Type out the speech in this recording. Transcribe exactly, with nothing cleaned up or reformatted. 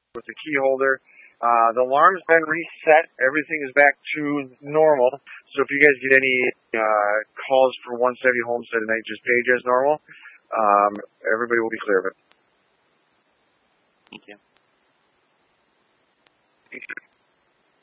with the key holder. Uh, the alarm's been reset. Everything is back to normal. So if you guys get any uh, calls for one seventy Homestead tonight, just page as normal. Um, everybody will be clear of it. Thank you. Thank you.